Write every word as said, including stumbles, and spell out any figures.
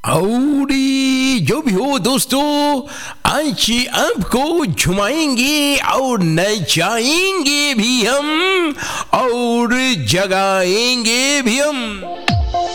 हौडी जो भी हो दोस्तों, आज आपको झुमाएंगे और नचाएंगे भी हम और जगाएंगे भी हम।